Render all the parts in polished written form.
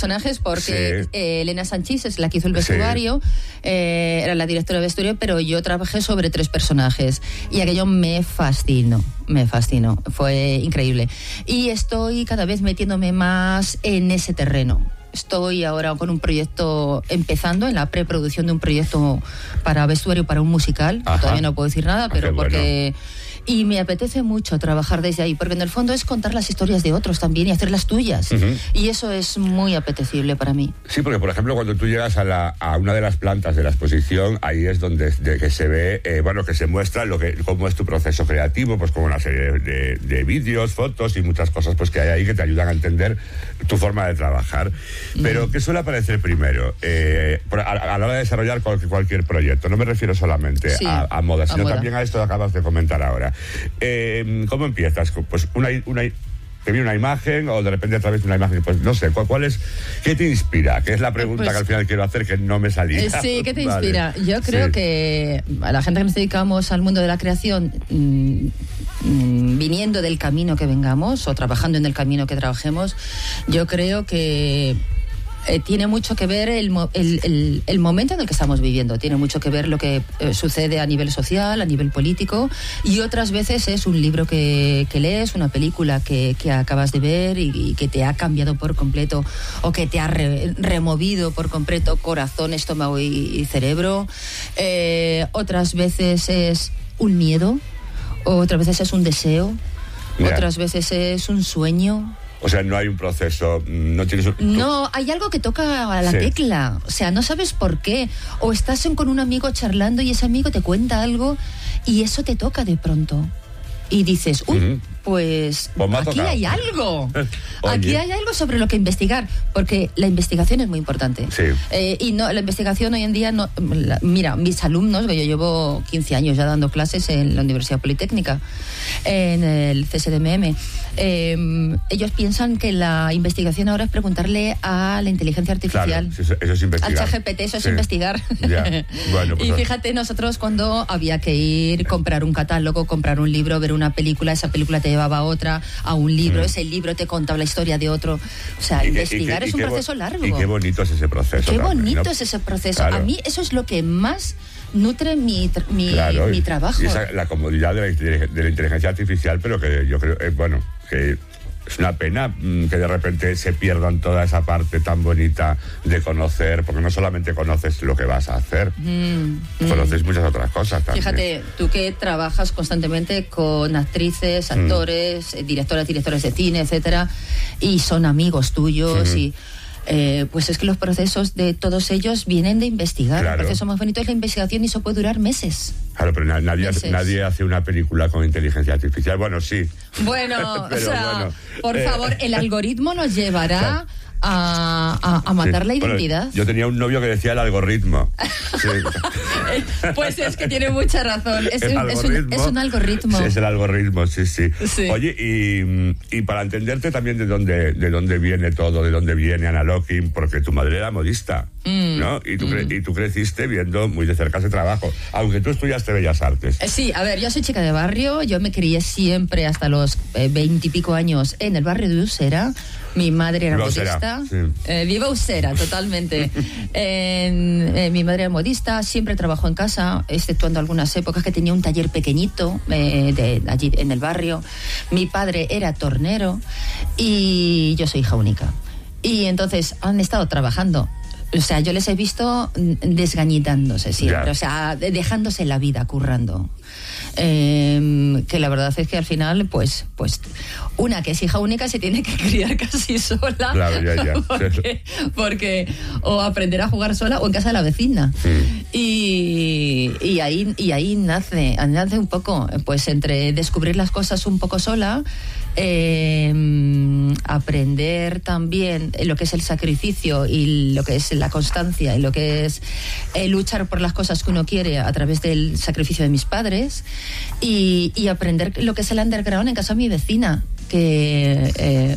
personajes porque Elena Sanchís es la que hizo el vestuario, era la directora de vestuario, pero yo trabajé sobre 3 personajes y aquello me fascinó, fue increíble. Y estoy cada vez metiéndome más en ese terreno. Estoy ahora con un proyecto, empezando en la preproducción de un proyecto para vestuario, para un musical. Todavía no puedo decir nada, pero porque... Y me apetece mucho trabajar desde ahí, porque en el fondo es contar las historias de otros también y hacer las tuyas. Y eso es muy apetecible para mí. Sí, porque por ejemplo cuando tú llegas a una de las plantas de la exposición, ahí es donde que se ve, que se muestra cómo es tu proceso creativo, pues como una serie de vídeos, fotos y muchas cosas pues que hay ahí que te ayudan a entender tu forma de trabajar. Pero ¿qué suele aparecer primero a la hora de desarrollar cualquier proyecto? No me refiero solamente a moda, sino también a esto que acabas de comentar ahora. ¿Cómo empiezas? Pues te viene una imagen o de repente a través de una imagen, pues no sé, ¿qué te inspira? Que es la pregunta que al final quiero hacer, que no me salía. Sí, ¿qué te inspira? Yo creo que a la gente que nos dedicamos al mundo de la creación, viniendo del camino que vengamos o trabajando en el camino que trabajemos, yo creo que tiene mucho que ver el momento en el que estamos viviendo, tiene mucho que ver lo que sucede a nivel social, a nivel político, y otras veces es un libro que lees, una película que acabas de ver y que te ha cambiado por completo o que te ha removido por completo corazón, estómago y cerebro. Otras veces es un miedo, otras veces es un deseo, otras veces es un sueño. O sea, no hay un proceso, no tienes... No, hay algo que toca a la tecla, o sea, no sabes por qué, o estás con un amigo charlando y ese amigo te cuenta algo y eso te toca de pronto y dices, pues aquí hay algo. Aquí hay algo sobre lo que investigar, porque la investigación es muy importante. Y no, la investigación hoy en día no. Mira, mis alumnos, que yo llevo 15 años ya dando clases en la Universidad Politécnica, en el CSDMM, ellos piensan que la investigación ahora es preguntarle a la inteligencia artificial. Claro, eso es investigar. Al ChatGPT, eso es investigar. Bueno, pues y fíjate, nosotros cuando había que ir, comprar un catálogo, comprar un libro, ver una película, esa película te llevaba a otra, a un libro, ese libro te contaba la historia de otro. O sea, investigar es un proceso largo. Y qué bonito es ese proceso. Qué bonito es ese proceso. Claro. A mí eso es lo que más nutre mi trabajo. Y la comodidad de la inteligencia artificial, pero que yo creo, que es una pena que de repente se pierdan toda esa parte tan bonita de conocer, porque no solamente conoces lo que vas a hacer, conoces muchas otras cosas también. Fíjate, tú que trabajas constantemente con actrices, actores, directoras de cine, etcétera, y son amigos tuyos y... pues es que los procesos de todos ellos vienen de investigar. Claro. El proceso más bonito es la investigación y eso puede durar meses. Claro, pero nadie hace una película con inteligencia artificial. Bueno, sí. Bueno, por favor, el algoritmo nos llevará a matar la identidad. Yo tenía un novio que decía el algoritmo. Pues es que tiene mucha razón. Es un algoritmo. Sí, es el algoritmo, sí. Oye, y para entenderte también de dónde viene todo, de dónde viene Ana Locking, porque tu madre era modista, ¿no? Y tú creciste viendo muy de cerca ese trabajo, aunque tú estudiaste Bellas Artes. Sí, a ver, yo soy chica de barrio, yo me crié siempre hasta los 20 y pico años en el barrio de Usera. Mi madre era modista. Viva Usera, totalmente. Mi madre era modista, siempre trabajó en casa, exceptuando algunas épocas que tenía un taller pequeñito allí en el barrio. Mi padre era tornero y yo soy hija única. Y entonces han estado trabajando. O sea, yo les he visto desgañitándose siempre, o sea, dejándose la vida, currando. Que la verdad es que al final, pues una que es hija única se tiene que criar casi sola. Claro, porque o aprender a jugar sola o en casa de la vecina. Y ahí nace un poco, pues entre descubrir las cosas un poco sola, aprender también lo que es el sacrificio y lo que es la constancia y lo que es luchar por las cosas que uno quiere a través del sacrificio de mis padres y aprender lo que es el underground en casa de mi vecina, que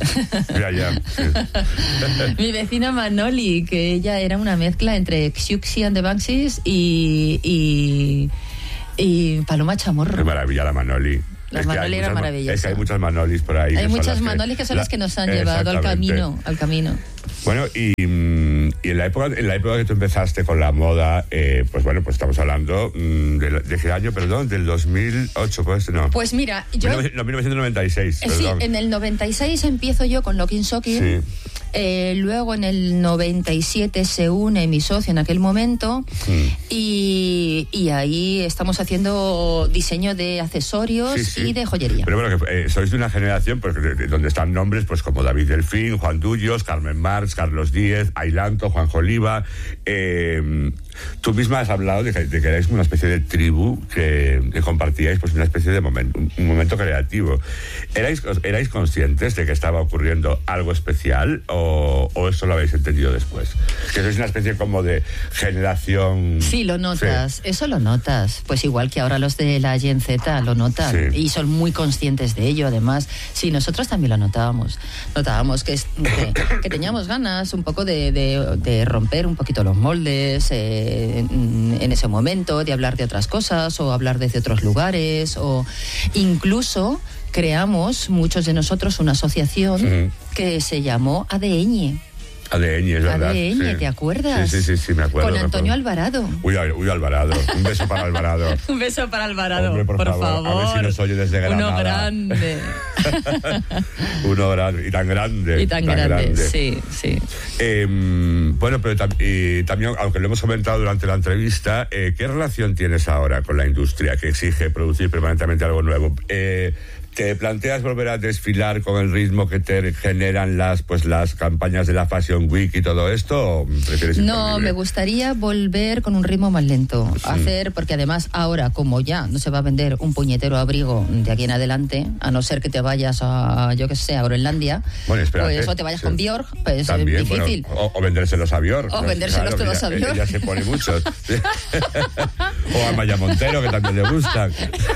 mi vecina Manoli, que ella era una mezcla entre Siouxsie and the Banshees y Paloma Chamorro. Qué maravilla la Manoli. Las Manoli eran maravillosas. Es que hay muchas Manolis por ahí. Hay muchas Manolis que son las que nos han llevado al camino. Bueno, y en la época que tú empezaste con la moda, pues estamos hablando de qué año, perdón, del 2008, pues no. Pues mira, yo... 1996, perdón. Sí, en el 96 empiezo yo con Locking Socking. Sí. Luego en el 97 se une mi socio en aquel momento y ahí estamos haciendo diseño de accesorios y de joyería. Pero bueno, que sois de una generación donde están nombres pues como David Delfín, Juan Dullos, Carmen Marx, Carlos Díez, Ailanto, Juanjo Oliva. Tú misma has hablado de que erais una especie de tribu que compartíais pues una especie de un momento creativo. ¿Erais conscientes de que estaba ocurriendo algo especial o eso lo habéis entendido después? Que sois una especie como de generación... Sí, lo notas, eso lo notas. Pues igual que ahora los de la Gen Z lo notan y son muy conscientes de ello. Además, sí, nosotros también lo notábamos. Notábamos que teníamos ganas un poco de romper un poquito los moldes en ese momento, de hablar de otras cosas o hablar desde otros lugares, o incluso creamos muchos de nosotros una asociación que se llamó ADN. ADN, es verdad. ADN, ¿te acuerdas? Sí, me acuerdo. Con Antonio Alvarado. Uy, Alvarado. Un beso para Alvarado. Un beso para Alvarado. Hombre, por favor. A ver si nos oye desde Granada. Uno grande. Uno grande. Y tan grande. Y tan grande, sí. Bueno, pero también, aunque lo hemos comentado durante la entrevista, ¿qué relación tienes ahora con la industria que exige producir permanentemente algo nuevo? ¿Te planteas volver a desfilar con el ritmo que te generan las campañas de la Fashion Week y todo esto? ¿O prefieres no, me gustaría volver con un ritmo más lento. Porque además ahora, como ya no se va a vender un puñetero abrigo de aquí en adelante, a no ser que te vayas a, yo qué sé, a Groenlandia, pues, o te vayas con Björk, pues también, es difícil. Bueno, o vendérselos a Björk. O vendérselos todos a Björk. Ella se pone muchos. O a Maya Montero, que también le gustan.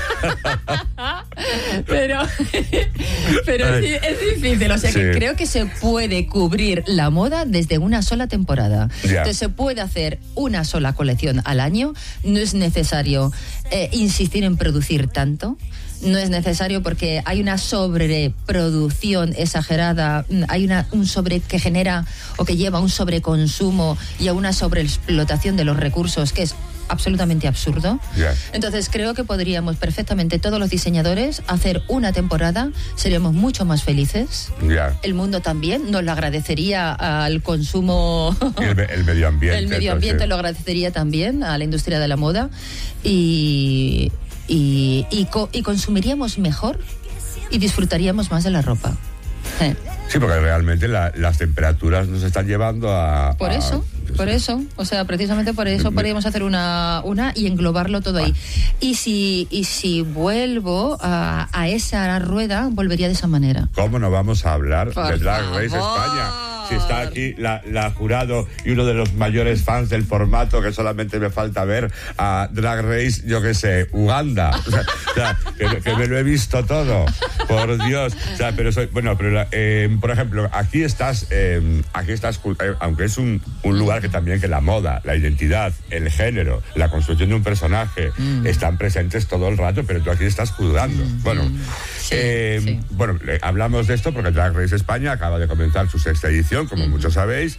Pero sí, es difícil, o sea que creo que se puede cubrir la moda desde una sola temporada. Entonces se puede hacer una sola colección al año, no es necesario insistir en producir tanto. No es necesario porque hay una sobreproducción exagerada, hay un sobre que genera o que lleva a un sobreconsumo y a una sobreexplotación de los recursos que es absolutamente absurdo. Entonces creo que podríamos perfectamente todos los diseñadores hacer una temporada, seríamos mucho más felices. El mundo también nos lo agradecería al consumo. Y el medio ambiente. El medio ambiente lo agradecería también a la industria de la moda y consumiríamos mejor y disfrutaríamos más de la ropa. Sí, porque realmente las temperaturas nos están llevando a... Por eso, o sea, precisamente por eso podríamos hacer una y englobarlo todo ahí. Y si vuelvo a esa rueda, volvería de esa manera. ¿Cómo no vamos a hablar de Drag Race España? Si está aquí la jurado y uno de los mayores fans del formato, que solamente me falta ver a Drag Race, yo qué sé, Uganda. O sea, que me lo he visto todo, por Dios. O sea, pero por ejemplo, aquí estás, aunque es un lugar que también que la moda, la identidad, el género, la construcción de un personaje están presentes todo el rato, pero tú aquí estás juzgando. Bueno, hablamos de esto porque Drag Race España acaba de comenzar su 6ª edición, como muchos sabéis,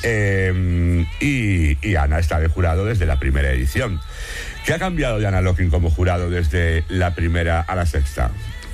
y Ana está de jurado desde la primera edición. ¿Qué ha cambiado de Ana Locking como jurado desde la primera a la 6ª?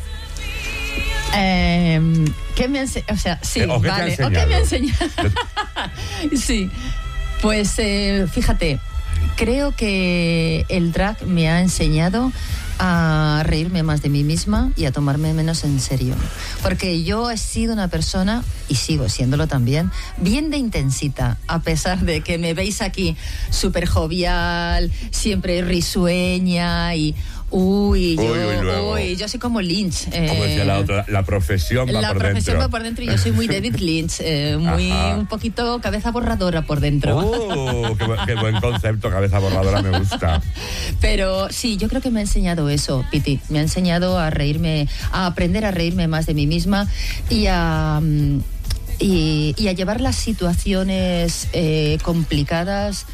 ¿Qué me ha enseñado? O sea, sí, ¿O qué vale. te ha ¿O qué me ha enseñado? Sí, pues fíjate, creo que el drag me ha enseñado a reírme más de mí misma y a tomarme menos en serio. Porque yo he sido una persona, y sigo siéndolo también, bien de intensita, a pesar de que me veis aquí súper jovial, siempre risueña y... yo soy como Lynch. Como decía la otra, la profesión va por dentro. La profesión va por dentro y yo soy muy David Lynch, un poquito cabeza borradora por dentro. Qué buen concepto, cabeza borradora, me gusta. Pero sí, yo creo que me ha enseñado eso, Piti. Me ha enseñado a reírme, a aprender a reírme más de mí misma y a llevar las situaciones complicadas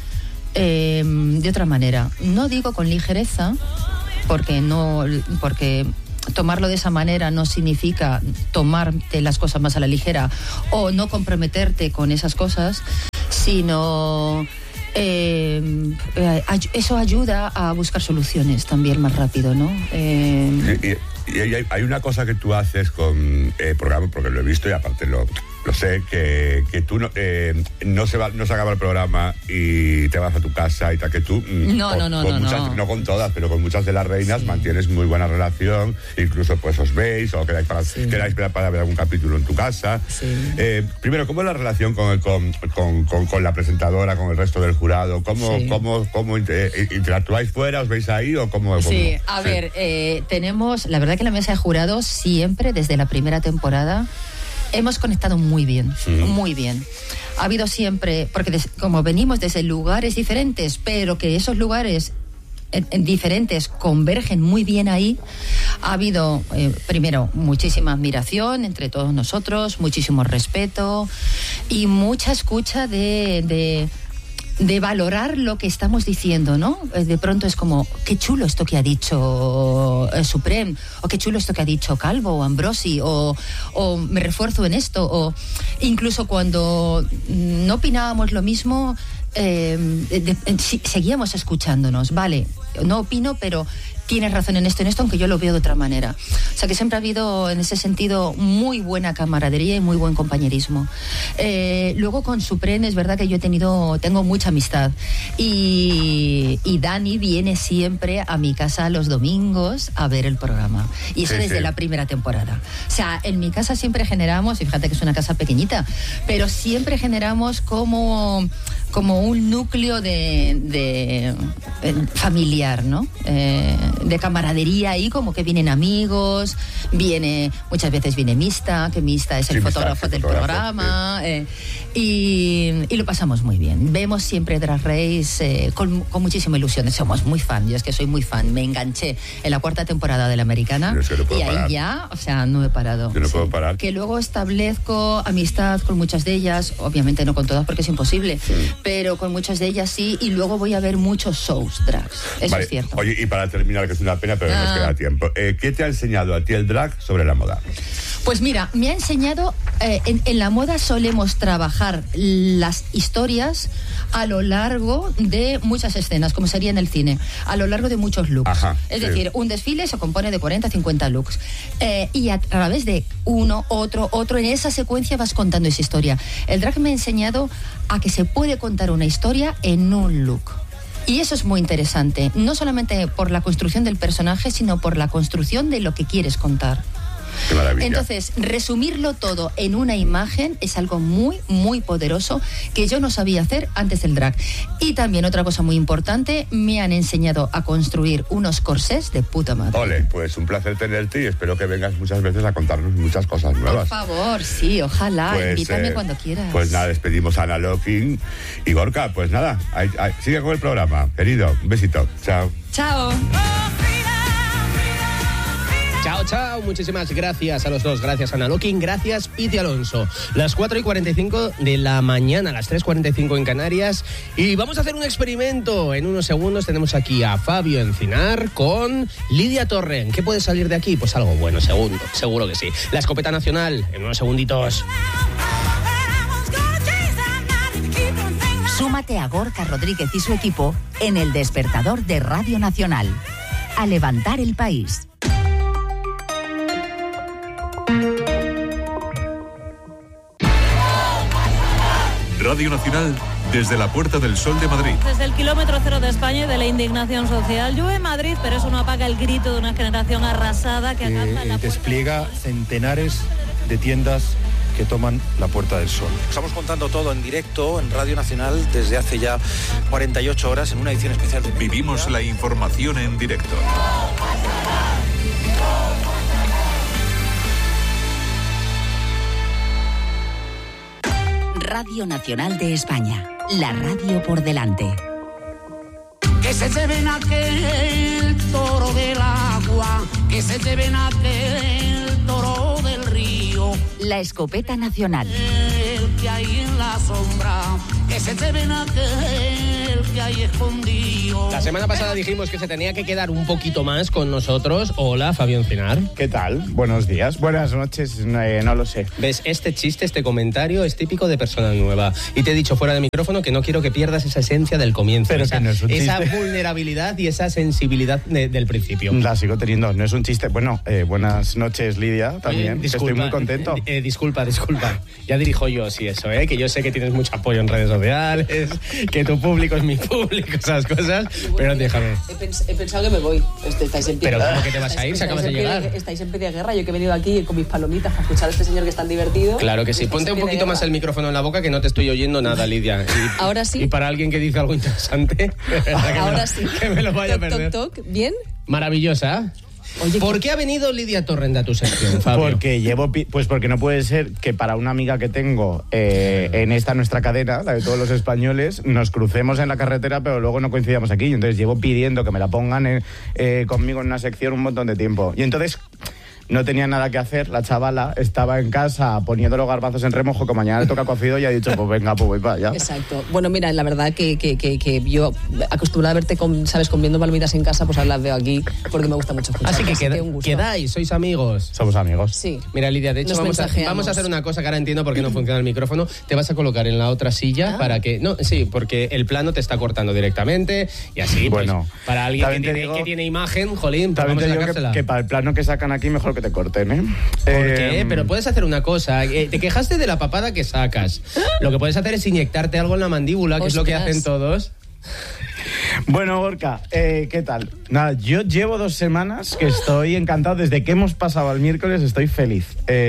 de otra manera. No digo con ligereza, porque tomarlo de esa manera no significa tomarte las cosas más a la ligera o no comprometerte con esas cosas, sino eso ayuda a buscar soluciones también más rápido, ¿no? Y hay una cosa que tú haces con programa, porque lo he visto y aparte lo sé, que tú no se acaba el programa y te vas a tu casa y tal, que tú no con todas, pero con muchas de las reinas mantienes muy buena relación, incluso pues os veis o quedáis para ver algún capítulo en tu casa. Primero, ¿cómo es la relación con la presentadora, con el resto del jurado? ¿Cómo interactuáis fuera? ¿Os veis ahí o cómo? A ver, tenemos, la verdad que la mesa de jurado siempre, desde la primera temporada, hemos conectado muy bien, muy bien. Ha habido siempre, porque como venimos desde lugares diferentes, pero que esos lugares diferentes convergen muy bien ahí, ha habido, primero, muchísima admiración entre todos nosotros, muchísimo respeto y mucha escucha de valorar lo que estamos diciendo, ¿no? De pronto es como, qué chulo esto que ha dicho Suprem, o qué chulo esto que ha dicho Calvo o Ambrosi, o me refuerzo en esto, o incluso cuando no opinábamos lo mismo, seguíamos escuchándonos, vale, no opino, pero tienes razón en esto, aunque yo lo veo de otra manera. O sea que siempre ha habido en ese sentido muy buena camaradería y muy buen compañerismo. Luego con Suprem es verdad que yo tengo mucha amistad y Dani viene siempre a mi casa los domingos a ver el programa. Y eso desde la primera temporada. O sea, en mi casa siempre generamos, y fíjate que es una casa pequeñita, pero siempre generamos como un núcleo de familiar, ¿no? De camaradería ahí, como que vienen amigos, muchas veces viene Mista, que Mista es el fotógrafo del programa, y lo pasamos muy bien. Vemos siempre Drag Race con muchísima ilusión. Somos muy fan, yo es que soy muy fan. Me enganché en la 4ª temporada de La Americana y ahí ya, o sea, no he parado. Yo no puedo parar. Que luego establezco amistad con muchas de ellas, obviamente no con todas porque es imposible, pero con muchas de ellas sí, y luego voy a ver muchos shows drags. Eso es cierto. Oye, y para terminar, que es una pena, pero nos queda tiempo. ¿Qué te ha enseñado a ti el drag sobre la moda? Pues mira, me ha enseñado, en la moda solemos trabajar las historias a lo largo de muchas escenas, como sería en el cine, a lo largo de muchos looks. Es decir, un desfile se compone de 40, 50 looks. Y a través de uno, otro, en esa secuencia vas contando esa historia. El drag me ha enseñado a que se puede contar una historia en un look. Y eso es muy interesante, no solamente por la construcción del personaje, sino por la construcción de lo que quieres contar. Qué maravilla. Entonces, resumirlo todo en una imagen es algo muy, muy poderoso que yo no sabía hacer antes del drag. Y también otra cosa muy importante, me han enseñado a construir unos corsés de puta madre. Ole, pues un placer tenerte y espero que vengas muchas veces a contarnos muchas cosas nuevas. Por favor, sí, ojalá, invítame cuando quieras. Pues nada, despedimos a Ana Locking y Gorka, pues nada, sigue con el programa, querido, un besito, chao. Chao. Chao, chao. Muchísimas gracias a los dos. Gracias, Ana Locking. Gracias, Piti Alonso. Las 4:45 de la mañana, las 3:45 en Canarias. Y vamos a hacer un experimento. En unos segundos tenemos aquí a Fabio Encinar con Lidia Torren. ¿Qué puede salir de aquí? Pues algo bueno, seguro que sí. La escopeta nacional, en unos segunditos. Súmate a Gorka Rodríguez y su equipo en El Despertador de Radio Nacional. A levantar el país. Radio Nacional desde la Puerta del Sol de Madrid. Desde el kilómetro cero de España y de la indignación social. Llueve en Madrid, pero eso no apaga el grito de una generación arrasada que acampa en la despliega centenares de tiendas que toman la Puerta del Sol. Estamos contando todo en directo en Radio Nacional desde hace ya 48 horas en una edición especial de... Vivimos la información en directo. Radio Nacional de España, la radio por delante. Que se lleven aquel toro del agua, que se lleven aquel toro del río. La escopeta nacional. El que hay en la sombra, que se lleven aquel el que hay escondido. La semana pasada dijimos que se tenía que quedar un poquito más con nosotros. Hola, Fabián Cinar. ¿Qué tal? Buenos días, buenas noches, no lo sé. ¿Ves? Este chiste, este comentario es típico de persona nueva. Y te he dicho fuera de micrófono que no quiero que pierdas esa esencia del comienzo. Pero que no es un chiste. Esa vulnerabilidad y esa sensibilidad del principio. La sigo teniendo, no es un chiste. Bueno, buenas noches, Lidia, también. Disculpa, estoy muy contento. Disculpa. Ya dirijo yo, sí, eso, que yo sé que tienes mucho apoyo en redes sociales, que tu público es mi público, esas cosas, pero déjame. He pensado que me voy. Estáis en pie. Pero ¿cómo que te vas a ir si acabas de llegar? Estáis en pie de guerra. Yo que he venido aquí con mis palomitas para escuchar a este señor que es tan divertido. Claro que sí. Ponte un poquito más el micrófono en la boca, que no te estoy oyendo nada, Lidia. Ahora sí. Y para alguien que dice algo interesante, ahora sí. Que me lo vaya a perder. Toc, ¿bien? Maravillosa. Oye, ¿por qué ha venido Lidia Torrenda a tu sección, Fabio? Porque no puede ser que para una amiga que tengo en esta nuestra cadena, la de todos los españoles, nos crucemos en la carretera, pero luego no coincidamos aquí. Entonces llevo pidiendo que me la pongan conmigo en una sección un montón de tiempo. Y entonces no tenía nada que hacer, la chavala estaba en casa poniendo los garbanzos en remojo, que mañana le toca cocido, y ha dicho, pues venga, pues voy para allá. Exacto. Bueno, mira, la verdad que yo, acostumbrada a verte comiendo palomitas en casa, pues ahora las veo aquí, porque me gusta mucho escuchar. Así que quedáis, sois amigos. Somos amigos. Sí. Mira, Lidia, de hecho vamos a hacer una cosa que ahora entiendo por qué no funciona el micrófono. Te vas a colocar en la otra silla para que... No, sí, porque el plano te está cortando directamente, y así, bueno, pues, para alguien que tiene imagen, jolín, pues también vamos a te digo que para el plano que sacan aquí, mejor que te corten, ¿eh? ¿Por qué? Pero puedes hacer una cosa. Te quejaste de la papada que sacas. Lo que puedes hacer es inyectarte algo en la mandíbula, que es lo que hacen todos. Bueno, Gorka, ¿qué tal? Nada, yo llevo 2 semanas que estoy encantado. Desde que hemos pasado al miércoles estoy feliz.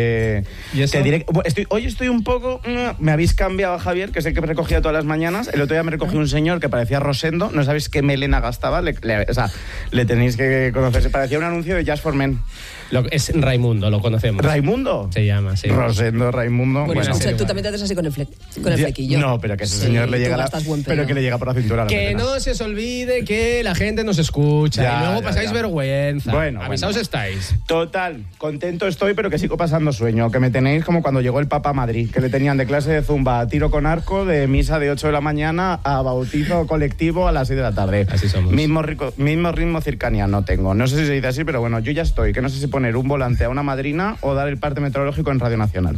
¿Y eso? Te diré, hoy estoy un poco... me habéis cambiado a Javier, que es el que me recogía todas las mañanas. El otro día me recogió un señor que parecía Rosendo. No sabéis qué melena gastaba. Le tenéis que conocer. Se parecía un anuncio de Just for Men. Es Raimundo, lo conocemos. ¿Raimundo? Se llama, sí. Rosendo, Raimundo. Bueno, tú también te haces así con el flequillo. No, pero que ese señor le llega pero que le llega por la cintura. Que no se os olvide que la gente nos escucha y luego pasáis vergüenza. Bueno, avisaos estáis. Total, contento estoy, pero que sigo pasando sueño. Que me tenéis como cuando llegó el Papa a Madrid, que le tenían de clase de zumba a tiro con arco, de misa de 8 de la mañana a bautizo colectivo a las 6 de la tarde. Así somos. Mismo ritmo circaniano tengo. No sé si se dice así, pero bueno, yo ya estoy. Que no sé si poner un volante a una madrina o dar el parte meteorológico en Radio Nacional.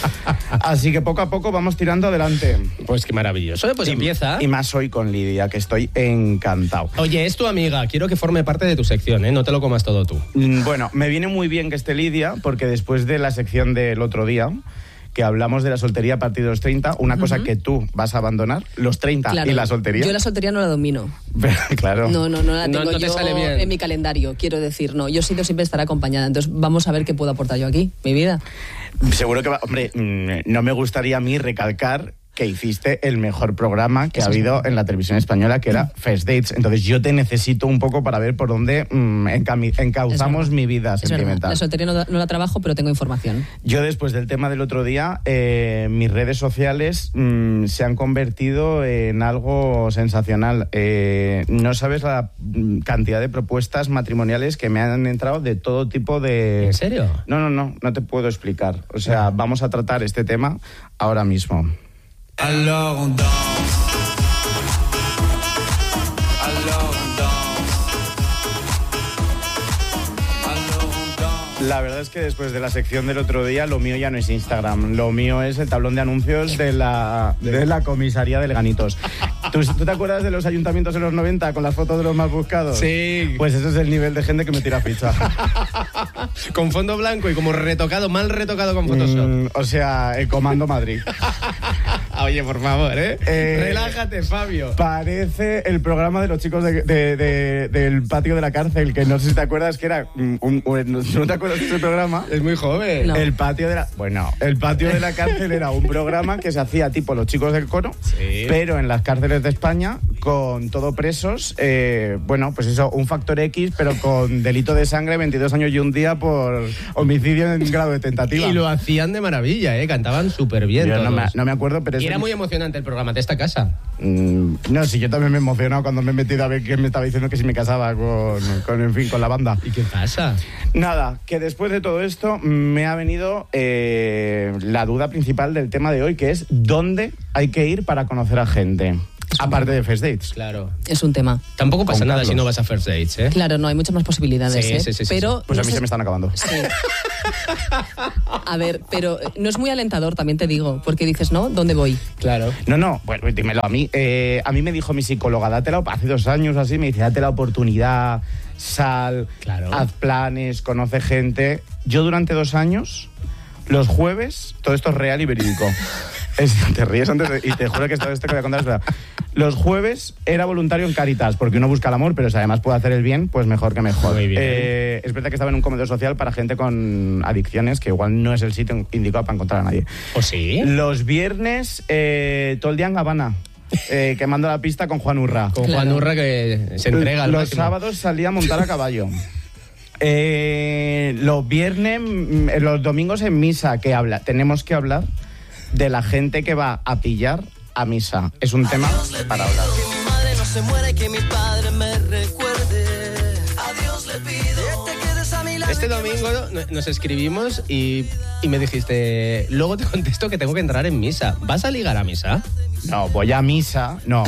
Así que poco a poco vamos tirando adelante. Pues qué maravilloso. Pues empieza. Y más hoy con Lidia, que estoy encantado. Oye, es tu amiga. Quiero que forme parte de tu sección, ¿eh? No te lo comas todo tú. Bueno, me viene muy bien que esté Lidia, porque después de la sección del otro día, que hablamos de la soltería a partir de los 30, una cosa que tú vas a abandonar, los 30 claro, y la soltería. Yo la soltería no la domino. Claro. No la tengo no te yo sale bien. En mi calendario, quiero decir, no. Yo siempre estaré acompañada, entonces vamos a ver qué puedo aportar yo aquí, mi vida. Seguro que hombre, no me gustaría a mí recalcar que hiciste el mejor programa que ha habido en la televisión española, que era First Dates. Entonces yo te necesito un poco para ver por dónde encauzamos mi vida sentimental. La soltería no la trabajo, pero tengo información. Yo, después del tema del otro día, mis redes sociales se han convertido en algo sensacional. No sabes la cantidad de propuestas matrimoniales que me han entrado de todo tipo de... ¿En serio? No te puedo explicar. O sea, vamos a tratar este tema ahora mismo. Alors on danse. La verdad es que después de la sección del otro día, lo mío ya no es Instagram. Lo mío es el tablón de anuncios de la comisaría de Leganitos. ¿Tú te acuerdas de los ayuntamientos en los 90 con las fotos de los más buscados? Sí. Pues ese es el nivel de gente que me tira ficha. Con fondo blanco y como mal retocado con Photoshop. O sea, el Comando Madrid. Oye, por favor, relájate, Fabio. Parece el programa de los chicos del patio de la cárcel, que no sé si te acuerdas que era... ¿No te acuerdas de ese programa? Es muy joven. No. El patio de la cárcel era un programa que se hacía tipo Los Chicos del Coro, sí, pero en las cárceles de España, con todo presos, pues eso, un factor X, pero con delito de sangre, 22 años y un día por homicidio en grado de tentativa. Y lo hacían de maravilla, cantaban súper bien. Yo no me acuerdo, pero... Y era muy emocionante el programa de esta casa. No, sí, yo también me he emocionado cuando me he metido a ver que me estaba diciendo que si me casaba con la banda. ¿Y qué pasa? Nada, que después de todo esto me ha venido la duda principal del tema de hoy, que es ¿dónde hay que ir para conocer a gente? Aparte de first dates. Claro. Es un tema. Tampoco pasa nada si no vas a first dates, ¿eh? Claro, no, hay muchas más posibilidades, Sí. Pero pues a no mí sé- se me están acabando. Sí. A ver, pero no es muy alentador, también te digo, porque dices, ¿no? ¿Dónde voy? Claro. No, bueno, dímelo a mí. A mí me dijo mi psicóloga, hace 2 años así, me dice, date la oportunidad, sal, haz planes, conoce gente. Yo durante 2 años, los jueves, todo esto es real y verídico. Te ríes antes y te juro que esto que voy a contar es verdad. Los jueves era voluntario en Cáritas, porque uno busca el amor, pero si además puede hacer el bien, pues mejor que mejor. Muy bien. Es verdad que estaba en un comedor social para gente con adicciones, que igual no es el sitio indicado para encontrar a nadie. ¿O sí? Los viernes, todo el día en Habana. Quemando la pista con Juan Urra. Con Juan Urra, que se entrega al Los máximo. sábados salía a montar a caballo. Los viernes, los domingos en misa, tenemos que hablar de la gente que va a pillar a misa. Es un tema para hablar. Que mi madre no se muera y que mi padre me recuerde. A Dios le pido que te quedes a mi lado. Este domingo nos escribimos y me dijiste, luego te contesto que tengo que entrar en misa. ¿Vas a ligar a misa? No, voy a misa, no.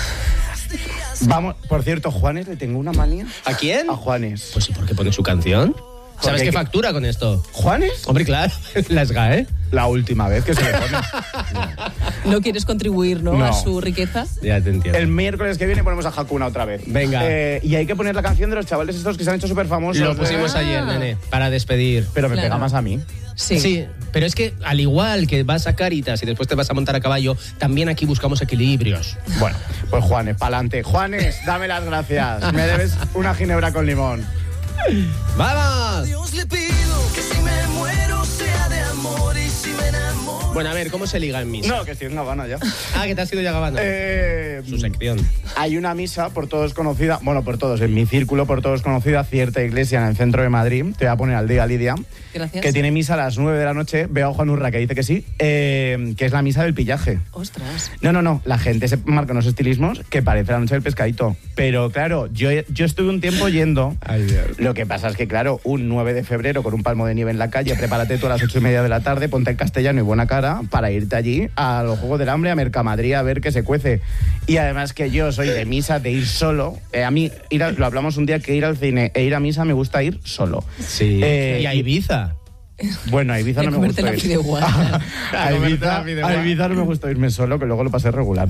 Vamos, por cierto, Juanes, le tengo una manía. ¿A quién? A Juanes. Pues ¿y por qué pone su canción? ¿Sabes qué factura con esto? ¿Juanes? Hombre, claro, la SGAE. La última vez que se le pone. ¿No quieres contribuir, no, a su riqueza? Ya te entiendo. El miércoles que viene ponemos a Hakuna otra vez. Venga. Y hay que poner la canción de los chavales estos que se han hecho súper famosos. Lo pusimos ayer, nene, para despedir. Pero me pega más a mí. Sí, pero es que al igual que vas a Cáritas y después te vas a montar a caballo, también aquí buscamos equilibrios. Bueno, pues Juanes, pa'lante. Juanes, dame las gracias. Me debes una ginebra con limón. ¡Vamos! Dios le pido que si me muero sea de amor y si me enamoro. Bueno, a ver, ¿cómo se liga en misa? No, que estoy en Habana ya. Ah, que te has ido ya Gabana. Su sección. Hay una misa por todos conocida, bueno, por todos, en mi círculo, por todos conocida, cierta iglesia en el centro de Madrid. Te voy a poner al día, Lidia. Gracias. Que tiene misa a las 9 de la noche. Veo a Juan Urra que dice que sí, que es la misa del pillaje. Ostras. No. La gente se marca unos estilismos que parece la noche del pescadito. Pero claro, yo estuve un tiempo yendo. Ay, Dios. Lo que pasa es que, claro, un 9 de febrero con un palmo de nieve en la calle, prepárate tú a las 8:30 de la tarde, ponte el castellano y buena cara para irte allí a los Juegos del Hambre, a Mercamadrid, a ver qué se cuece. Y además que yo soy de misa, de ir solo. A mí, lo hablamos un día, que ir al cine e ir a misa me gusta ir solo. Sí. Y a Ibiza. Bueno, a Ibiza no me comerte gusta la ir. fideuá. A Ibiza no me gusta irme solo, que luego lo pasé regular.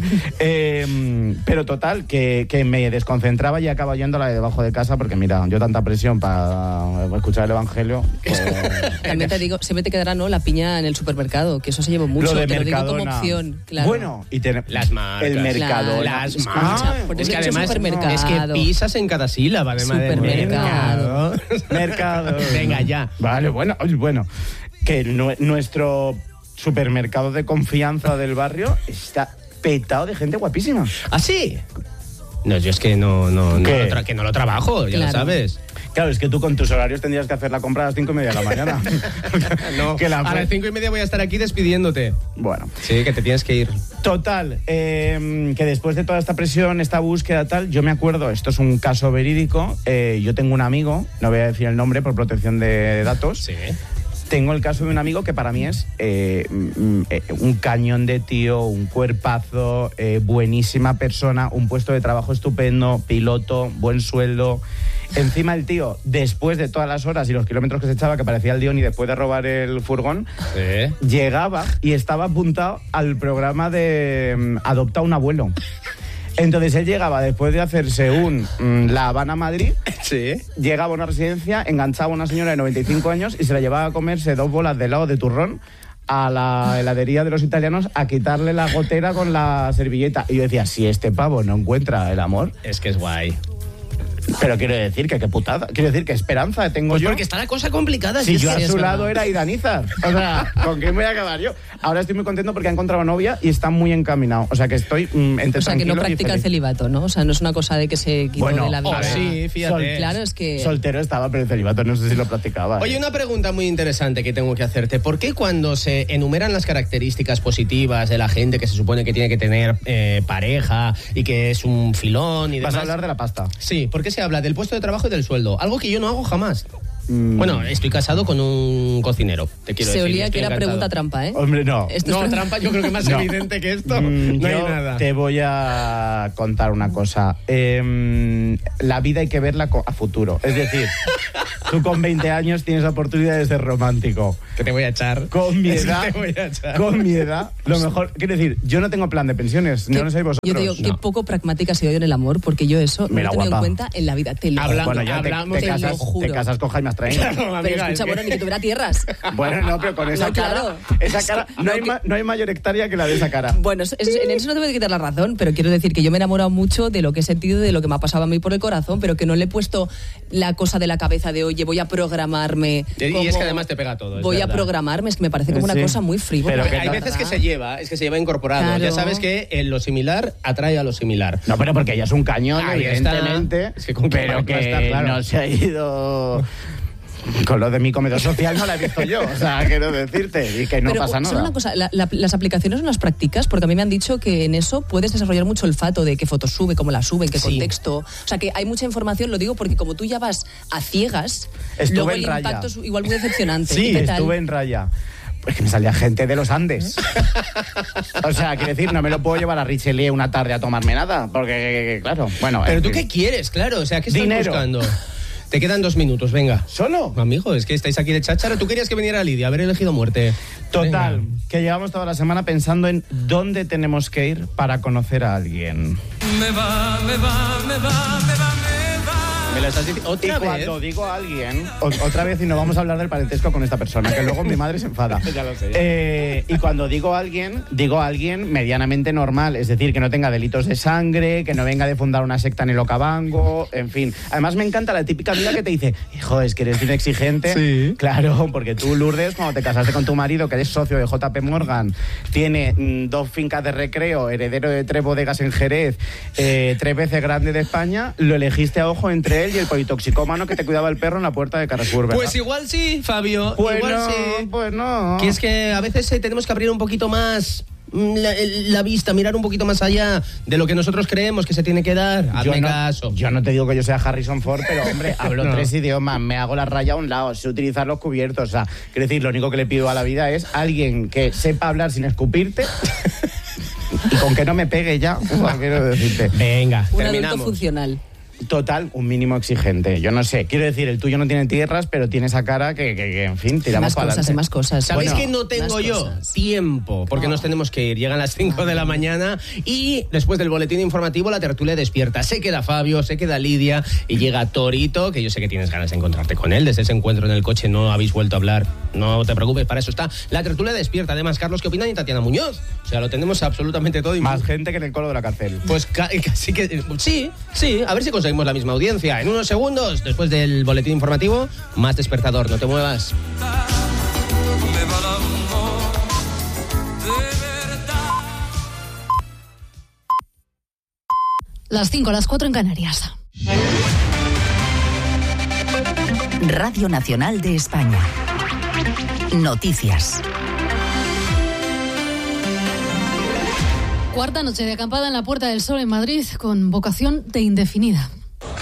Pero total, que me desconcentraba y acaba yendo a la de debajo de casa, porque mira, yo tanta presión para escuchar el Evangelio. Pues... También te digo, siempre te quedará, ¿no?, la piña en el supermercado, que eso se lleva mucho. Lo de te lo digo como Mercadona. opción, claro. Bueno, y las marcas. El Mercadona. Las Escucha, marcas. porque Es que he dicho además supermercado. es que pisas en cada sílaba, además de Supermercado. Mercado. Venga, ya. Vale, bueno. Que nuestro supermercado de confianza del barrio está petado de gente guapísima. ¿Ah, sí? No, yo es que no lo trabajo, ya lo sabes. Claro, es que tú con tus horarios tendrías que hacer la compra a las 5:30 de la mañana. No, que a las 5:30 voy a estar aquí despidiéndote. Bueno. Sí, que te tienes que ir. Total, que después de toda esta presión, esta búsqueda tal, yo me acuerdo, esto es un caso verídico, yo tengo un amigo, no voy a decir el nombre por protección de datos. Sí. Tengo el caso de un amigo que para mí es un cañón de tío, un cuerpazo, buenísima persona, un puesto de trabajo estupendo, piloto, buen sueldo. Encima el tío, después de todas las horas y los kilómetros que se echaba, que parecía el Dioni después de robar el furgón, llegaba y estaba apuntado al programa de Adopta un abuelo. Entonces él llegaba después de hacerse La Habana-Madrid, llegaba a una residencia, enganchaba a una señora de 95 años y se la llevaba a comerse 2 bolas de helado de turrón a la heladería de los italianos a quitarle la gotera con la servilleta. Y yo decía, si este pavo no encuentra el amor... Es que es guay. Pero quiero decir que qué putada, quiero decir que esperanza tengo pues yo. Porque está la cosa complicada. Si es yo que a es su verdad. lado era Iranizar. O sea, ¿con quién voy a acabar yo? Ahora estoy muy contento porque ha encontrado novia y está muy encaminado. O sea, que estoy entre O sea, que no tranquilo y practica el feliz. celibato, ¿no? O sea, no es una cosa de que se quitó Bueno, de la vida. sí, fíjate. Claro, es que... Soltero estaba, pero el celibato no sé si lo practicaba. Oye, una pregunta muy interesante que tengo que hacerte. ¿Por qué cuando se enumeran las características positivas de la gente que se supone que tiene que tener pareja y que es un filón y demás... Vas a hablar de la pasta. Sí, ¿por qué se habla del puesto de trabajo y del sueldo? Algo que yo no hago jamás. Bueno, estoy casado con un cocinero, te quiero decir. Se olía estoy que era encantado. pregunta trampa, ¿eh? Hombre, no. Trampa yo creo que más evidente que esto no hay nada. Te voy a contar una cosa. La vida hay que verla a futuro. Es decir, tú con 20 años tienes la oportunidad de ser romántico. Que te voy a echar. Con mi edad, te voy a echar. Con mi edad, lo mejor... Quiero decir, yo no tengo plan de pensiones, no lo sabéis vosotros. Yo te digo, qué poco pragmática he sido yo en el amor, porque yo eso no lo he tenido en cuenta en la vida. Te lo juro. Bueno, ya te casas con Jaime Astrain. Pero escucha, bueno, ni que tuviera tierras. Bueno, no, pero con esa cara... Esa cara no hay mayor hectárea que la de esa cara. Bueno, en eso no te voy a quitar la razón, pero quiero decir que yo me he enamorado mucho de lo que he sentido, de lo que me ha pasado a mí por el corazón, pero que no le he puesto la cosa de la cabeza de, oye, voy a programarme. Y es que además te pega todo. Voy a programarme, es que me parece como una cosa muy frívola. Pero hay veces que se lleva incorporado. Claro. Ya sabes que lo similar atrae a lo similar. No, pero porque ella es un cañón, evidentemente. Es que con pero que está, claro. No se ha ido... Con lo de mi comedor social no la he visto yo, o sea, quiero decirte, y que no pasa nada. Solo una cosa, las aplicaciones no las practicas, porque a mí me han dicho que en eso puedes desarrollar mucho olfato de qué fotos sube, cómo las sube, en qué contexto. O sea, que hay mucha información, lo digo porque como tú ya vas a ciegas, luego el impacto es igual muy decepcionante. Sí, estuve en Raya. Pues que me salía gente de los Andes. O sea, quiero decir, no me lo puedo llevar a Richelieu una tarde a tomarme nada, porque, claro, bueno... Pero tú, ¿qué quieres? Claro, o sea, ¿qué estás buscando? Te quedan 2 minutos, venga. ¿Solo? Amigo, es que estáis aquí de cháchara. Tú querías que viniera Lidia, haber elegido muerte. Total, venga. Que llevamos toda la semana pensando en dónde tenemos que ir para conocer a alguien. Me lo estás diciendo otra vez. Cuando digo a alguien, otra vez, y no vamos a hablar del parentesco con esta persona, que luego mi madre se enfada. Ya lo sé. Y cuando digo a alguien medianamente normal, es decir, que no tenga delitos de sangre, que no venga de fundar una secta en el Okavango, en fin. Además me encanta la típica amiga que te dice, hijo, es que eres bien exigente. Sí. Claro, porque tú, Lourdes, cuando te casaste con tu marido, que eres socio de JP Morgan, tiene 2 fincas de recreo, heredero de 3 bodegas en Jerez, 3 veces grande de España, lo elegiste a ojo entre él y el politoxicómano que te cuidaba el perro en la puerta de Carrefour, ¿verdad? Pues igual sí, Fabio, pues igual no, sí. Pues no. Que es que a veces tenemos que abrir un poquito más la vista, mirar un poquito más allá de lo que nosotros creemos que se tiene que dar. Hazme caso. Yo no te digo que yo sea Harrison Ford, pero hombre, hablo 3 idiomas, me hago la raya a un lado, sé utilizar los cubiertos, o sea, quiero decir, lo único que le pido a la vida es alguien que sepa hablar sin escupirte y con que no me pegue ya, quiero decirte. Venga, un terminamos. adulto funcional. Total, un mínimo exigente. Yo no sé, quiero decir, el tuyo no tiene tierras, pero tiene esa cara que en fin, tiramos para adelante. Más cosas. ¿Sabéis que no tengo yo tiempo? Porque nos tenemos que ir. Llegan las 5 de la mañana y después del boletín informativo la tertulia despierta. Se queda Fabio, se queda Lidia y llega Torito, que yo sé que tienes ganas de encontrarte con él. Desde ese encuentro en el coche no habéis vuelto a hablar. No te preocupes, para eso está. La tertulia despierta. Además, Carlos, ¿qué opinan? Y Tatiana Muñoz. O sea, lo tenemos absolutamente todo. Más gente que en el colo de la cárcel. Pues casi que... Sí, a ver si conseguimos la misma audiencia. En unos segundos, después del boletín informativo, más despertador. No te muevas. Las 5, las 4 en Canarias. Radio Nacional de España. Noticias. Cuarta noche de acampada en la Puerta del Sol en Madrid, con vocación de indefinida.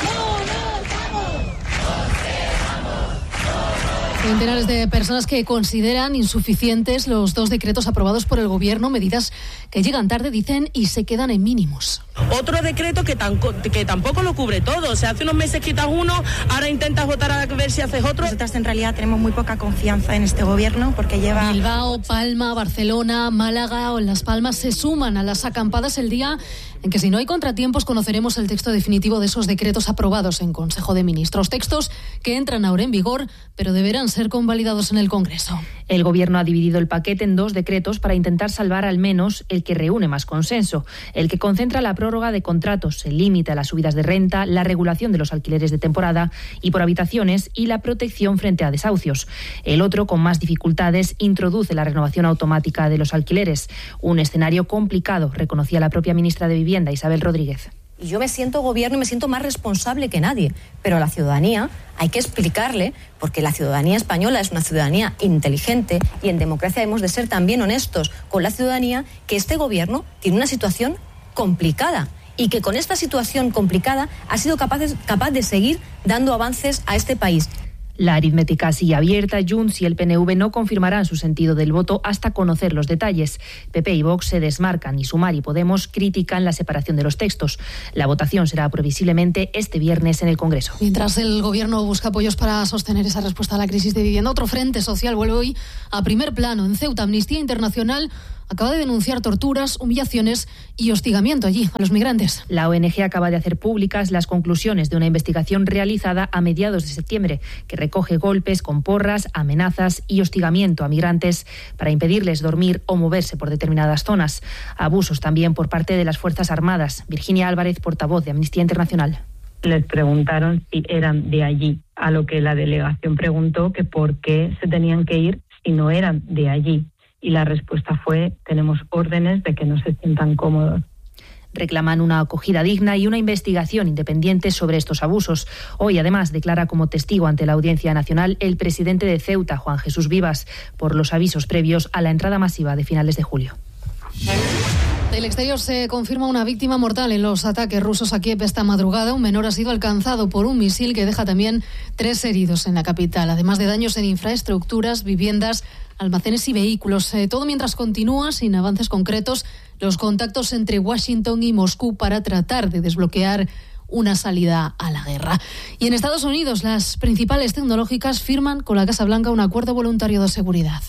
Centenares de personas que consideran insuficientes los 2 decretos aprobados por el Gobierno, medidas que llegan tarde, dicen, y se quedan en mínimos. Otro decreto que tampoco lo cubre todo. O sea, hace unos meses quitas uno, ahora intentas votar a ver si haces otro. Nosotras en realidad tenemos muy poca confianza en este Gobierno porque lleva... Bilbao, Palma, Barcelona, Málaga o Las Palmas se suman a las acampadas el día en que, si no hay contratiempos, conoceremos el texto definitivo de esos decretos aprobados en Consejo de Ministros. Textos que entran ahora en vigor, pero deberán ser convalidados en el Congreso. El Gobierno ha dividido el paquete en 2 decretos para intentar salvar al menos el que reúne más consenso, el que concentra la prórroga de contratos, el límite a las subidas de renta, la regulación de los alquileres de temporada y por habitaciones y la protección frente a desahucios. El otro, con más dificultades, introduce la renovación automática de los alquileres, un escenario complicado, reconocía la propia ministra de Vivienda, Isabel Rodríguez. Yo me siento gobierno y me siento más responsable que nadie, pero a la ciudadanía hay que explicarle, porque la ciudadanía española es una ciudadanía inteligente y en democracia hemos de ser también honestos con la ciudadanía, que este gobierno tiene una situación complicada y que con esta situación complicada ha sido capaz de seguir dando avances a este país. La aritmética sigue abierta. Junts y el PNV no confirmarán su sentido del voto hasta conocer los detalles. PP y Vox se desmarcan y Sumar y Podemos critican la separación de los textos. La votación será previsiblemente este viernes en el Congreso. Mientras el Gobierno busca apoyos para sostener esa respuesta a la crisis de vivienda, otro frente social vuelve hoy a primer plano. En Ceuta, Amnistía Internacional acaba de denunciar torturas, humillaciones y hostigamiento allí a los migrantes. La ONG acaba de hacer públicas las conclusiones de una investigación realizada a mediados de septiembre que recoge golpes con porras, amenazas y hostigamiento a migrantes para impedirles dormir o moverse por determinadas zonas. Abusos también por parte de las Fuerzas Armadas. Virginia Álvarez, portavoz de Amnistía Internacional. Les preguntaron si eran de allí, a lo que la delegación preguntó que por qué se tenían que ir si no eran de allí. Y la respuesta fue: tenemos órdenes de que no se sientan cómodos. Reclaman una acogida digna y una investigación independiente sobre estos abusos. Hoy, además, declara como testigo ante la Audiencia Nacional el presidente de Ceuta, Juan Jesús Vivas, por los avisos previos a la entrada masiva de finales de julio. Del exterior se confirma una víctima mortal en los ataques rusos a Kiev esta madrugada. Un menor ha sido alcanzado por un misil que deja también 3 heridos en la capital, además de daños en infraestructuras, viviendas, almacenes y vehículos. Todo mientras continúa, sin avances concretos, los contactos entre Washington y Moscú para tratar de desbloquear una salida a la guerra. Y en Estados Unidos, las principales tecnológicas firman con la Casa Blanca un acuerdo voluntario de seguridad.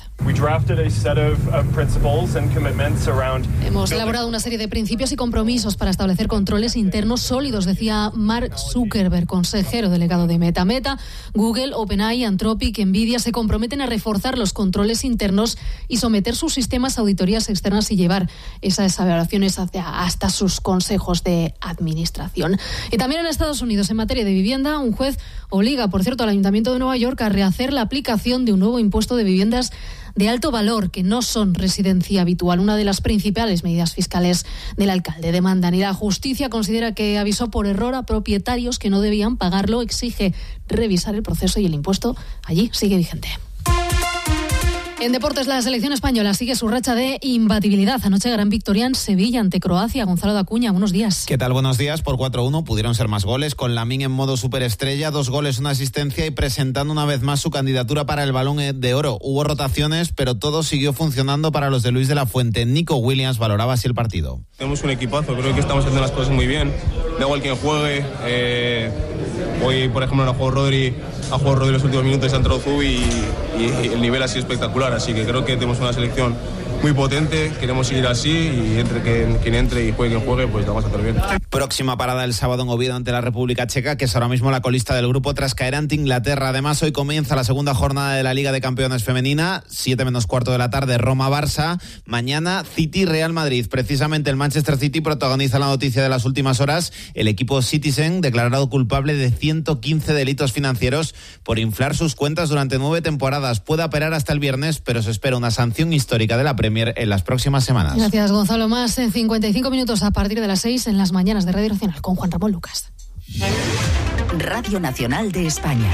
Hemos elaborado una serie de principios y compromisos para establecer controles internos sólidos, decía Mark Zuckerberg, consejero delegado de Meta. Meta, Google, OpenAI, Anthropic, Nvidia se comprometen a reforzar los controles internos y someter sus sistemas a auditorías externas y llevar esas evaluaciones hasta sus consejos de administración. Y también en Estados Unidos, en materia de vivienda, un juez obliga, por cierto, al Ayuntamiento de Nueva York a rehacer la aplicación de un nuevo impuesto de viviendas de alto valor que no son residencia habitual, una de las principales medidas fiscales del alcalde. Demandan y la justicia considera que avisó por error a propietarios que no debían pagarlo, exige revisar el proceso y el impuesto allí sigue vigente. En deportes, la selección española sigue su racha de imbatibilidad. Anoche gran victoria en Sevilla ante Croacia. Gonzalo Dacuña, buenos días. ¿Qué tal? Buenos días. Por 4-1 pudieron ser más goles, con Lamine en modo superestrella, 2 goles, una asistencia y presentando una vez más su candidatura para el Balón de Oro. Hubo rotaciones, pero todo siguió funcionando para los de Luis de la Fuente. Nico Williams valoraba así el partido. Tenemos un equipazo, creo que estamos haciendo las cosas muy bien. Da igual quien juegue. Hoy, por ejemplo, ha jugado Rodri los últimos minutos y se ha entrado Zú y el nivel ha sido espectacular. Así que creo que tenemos una selección muy potente, queremos seguir así y entre quien entre y juegue quien juegue, pues lo vamos a hacer bien. Próxima parada el sábado en Oviedo ante la República Checa, que es ahora mismo la colista del grupo tras caer ante Inglaterra. Además, hoy comienza la segunda jornada de la Liga de Campeones Femenina, 7:15 de la tarde, Roma-Barça. Mañana, City-Real Madrid. Precisamente el Manchester City protagoniza la noticia de las últimas horas. El equipo Citizen, declarado culpable de 115 delitos financieros por inflar sus cuentas durante 9 temporadas. Puede apelar hasta el viernes, pero se espera una sanción histórica de la Premier en las próximas semanas. Gracias, Gonzalo. Más en 55 minutos a partir de las 6 en las mañanas de Radio Nacional con Juan Ramón Lucas. Radio Nacional de España.